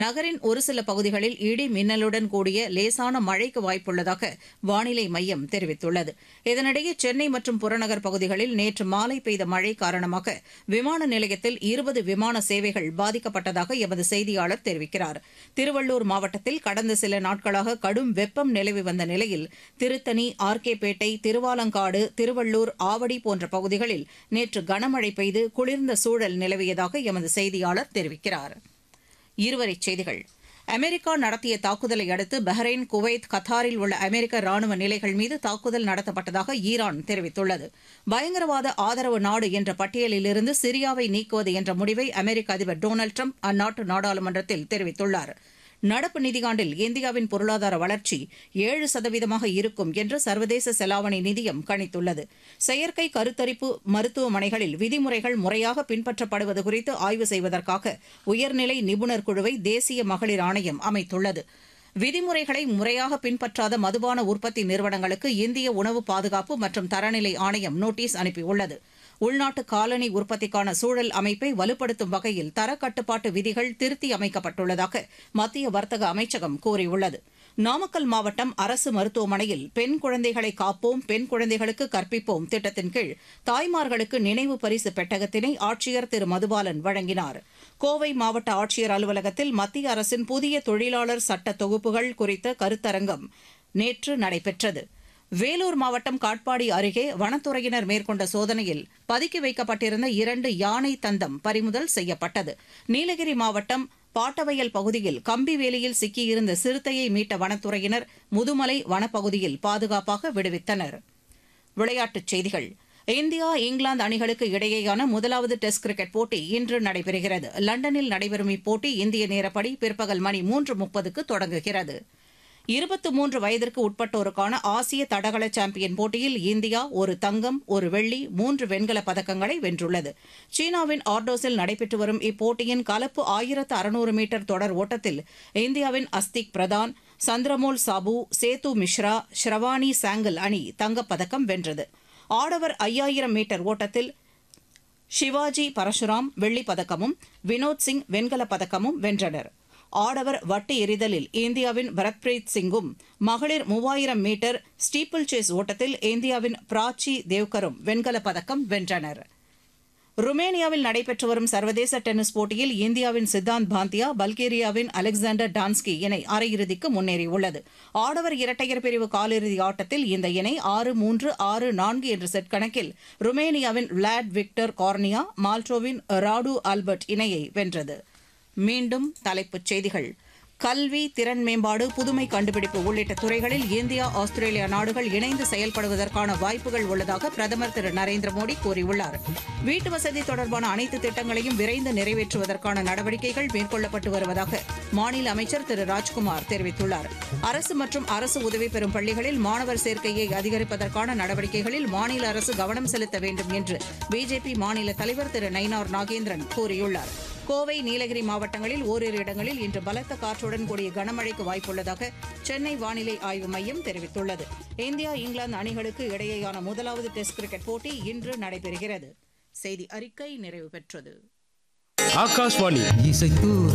நகரின் ஒரு சில பகுதிகளில் இடி மின்னலுடன் கூடிய லேசான மழைக்கு வாய்ப்புள்ளதாக வானிலை மையம் தெரிவித்துள்ளது. இதனிடையே சென்னை மற்றும் புறநகர் பகுதிகளில் நேற்று மாலை பெய்த மழை காரணமாக விமான நிலையத்தில் 20 விமான சேவைகள் பாதிக்கப்பட்டதாக எமது செய்தியாளர் தெரிவிக்கிறார். திருவள்ளூர் மாவட்டத்தில் கடந்த சில நாட்களாக கடும் வெப்பம் நிலவி வந்த நிலையில் திருத்தணி, ஆர்கேபேட்டை, திருவாலங்காடு, திருவள்ளூர், ஆவடி போன்ற பகுதிகளில் நேற்று கனமழை பெய்து குளிர்ந்த சூழல் நிலவியதாக எமது செய்தியாளர் தெரிவிக்கிறார். இருவரிச் செய்திகள். அமெரிக்கா நடத்திய தாக்குதலை அடுத்து பஹ்ரைன், குவைத், கத்தாரில் உள்ள அமெரிக்க ராணுவ நிலைகள் மீது தாக்குதல் நடத்தப்பட்டதாக ஈரான் தெரிவித்துள்ளது. பயங்கரவாத ஆதரவு நாடு என்ற பட்டியலிலிருந்து சிரியாவை நீக்குவது என்ற முடிவை அமெரிக்க அதிபர் டொனால்டு டிரம்ப் அந்நாட்டு நாடாளுமன்றத்தில் தெரிவித்துள்ளார். நடப்பு நிதியாண்டில் இந்தியாவின் பொருளாதார வளர்ச்சி 7% இருக்கும் என்று சர்வதேச செலாவணி நிதியம் கணித்துள்ளது. செயற்கை கருத்தரிப்பு மருத்துவமனைகளில் விதிமுறைகள் முறையாக பின்பற்றப்படுவது குறித்து ஆய்வு செய்வதற்காக உயர்நிலை நிபுணர் குழுவை தேசிய மகளிர் ஆணையம் அமைத்துள்ளது. விதிமுறைகளை முறையாக பின்பற்றாத மதுபான உற்பத்தி நிறுவனங்களுக்கு இந்திய உணவு பாதுகாப்பு மற்றும் தரநிலை ஆணையம் நோட்டீஸ் அனுப்பியுள்ளது. உள்நாட்டு காலனி உற்பத்திக்கான சூழல் அமைப்பை வலுப்படுத்தும் வகையில் தரக்கட்டுப்பாட்டு விதிகள் திருத்தி அமைக்கப்பட்டுள்ளதாக மத்திய வர்த்தக அமைச்சகம் கூறியுள்ளது. நாமக்கல் மாவட்டம் அரசு மருத்துவமனையில் பெண் குழந்தைகளை காப்போம், பெண் குழந்தைகளுக்கு கற்பிப்போம் திட்டத்தின் கீழ் தாய்மார்களுக்கு நினைவு பரிசு பெட்டகத்தினை ஆட்சியர் திரு மதுபாலன் வழங்கினார். கோவை மாவட்ட ஆட்சியர் அலுவலகத்தில் மத்திய அரசின் புதிய தொழிலாளர் சட்ட தொகுப்புகள் குறித்த கருத்தரங்கம் நேற்று நடைபெற்றது. வேலூர் மாவட்டம் காட்பாடி அருகே வனத்துறையினர் மேற்கொண்ட சோதனையில் பதுக்கி வைக்கப்பட்டிருந்த 2 யானை தந்தம் பறிமுதல் செய்யப்பட்டது. நீலகிரி மாவட்டம் பாட்டவயல் பகுதியில் கம்பிவேலியில் சிக்கியிருந்த சிறுத்தையை மீட்ட வனத்துறையினர் முதுமலை வனப்பகுதியில் பாதுகாப்பாக விடுவித்தனர். விளையாட்டுச் செய்திகள். இந்தியா, இங்கிலாந்து அணிகளுக்கு இடையேயான முதலாவது டெஸ்ட் கிரிக்கெட் போட்டி இன்று நடைபெறுகிறது. லண்டனில் நடைபெறும் இப்போட்டி இந்திய நேரப்படி பிற்பகல் மணி 3:30க்கு தொடங்குகிறது. 23 வயதிற்கு உட்பட்டோருக்கான ஆசிய தடகள சாம்பியன் போட்டியில் இந்தியா 1 தங்கம், 1 வெள்ளி, 3 வெண்கலப் பதக்கங்களை வென்றுள்ளது. சீனாவின் ஆர்டோஸில் நடைபெற்று வரும் இப்போட்டியின் கலப்பு 1600 மீட்டர் தொடர் ஓட்டத்தில் இந்தியாவின் அஸ்திக் பிரதான், சந்திரமோல் சாபு, சேது மிஸ்ரா, ஷ்ரவானி சாங்கல் அணி தங்கப்பதக்கம் வென்றது. ஆடவர் 5000 மீட்டர் ஓட்டத்தில் சிவாஜி பரசுராம் வெள்ளிப் பதக்கமும் வினோத் சிங் வெண்கலப் பதக்கமும் வென்றனர். ஆடவர் வட்டு எறிதலில் இந்தியாவின் பரத்பிரீத் சிங்கும், மகளிர் 3000 மீட்டர் ஸ்டீப்பிள் சேஸ் ஓட்டத்தில் இந்தியாவின் பிராச்சி தேவ்கரும் வெண்கலப் பதக்கம் வென்றனர். ருமேனியாவில் நடைபெற்று வரும் சர்வதேச டென்னிஸ் போட்டியில் இந்தியாவின் சித்தாந்த் பாந்தியா, பல்கேரியாவின் அலெக்சாண்டர் டான்ஸ்கி இணை அரையிறுதிக்கு முன்னேறியுள்ளது. ஆடவர் இரட்டையர் பிரிவு காலிறுதி ஆட்டத்தில் இந்த இணை 6-3, 6-4 என்ற செட் கணக்கில் ருமேனியாவின் விளாட் விக்டர் கார்னியா, மால்டோவின் ராடு ஆல்பர்ட் இணையை வென்றது. மீண்டும் தலைப்புச் செய்திகள். கல்வி, திறன் மேம்பாடு, புதுமை கண்டுபிடிப்பு உள்ளிட்ட துறைகளில் இந்தியா, ஆஸ்திரேலியா நாடுகள் இணைந்து செயல்படுவதற்கான வாய்ப்புகள் உள்ளதாக பிரதமர் திரு நரேந்திர மோடி கூறியுள்ளார். வீட்டு வசதி தொடர்பான அனைத்து திட்டங்களையும் விரைந்து நிறைவேற்றுவதற்கான நடவடிக்கைகள் மேற்கொள்ளப்பட்டு வருவதாக மாநில அமைச்சர் திரு ராஜ்குமார் தெரிவித்துள்ளார். அரசு மற்றும் அரசு உதவி பெறும் பள்ளிகளில் மாணவர் சேர்க்கையை அதிகரிப்பதற்கான நடவடிக்கைகளில் மாநில அரசு கவனம் செலுத்த வேண்டும் என்று பிஜேபி மாநில தலைவர் திரு நயினார் நாகேந்திரன் கூறியுள்ளார். கோவை, நீலகிரி மாவட்டங்களில் ஓரிரு இடங்களில் இன்று பலத்த காற்றுடன் கூடிய கனமழைக்கு வாய்ப்புள்ளதாக சென்னை வானிலை ஆய்வு மையம் தெரிவித்துள்ளது. இந்தியா, இங்கிலாந்து அணிகளுக்கு இடையேயான முதலாவது டெஸ்ட் கிரிக்கெட் போட்டி இன்று நடைபெறுகிறது. செய்தி அறிக்கை நிறைவு பெற்றது. ஆகாஷ்வாணி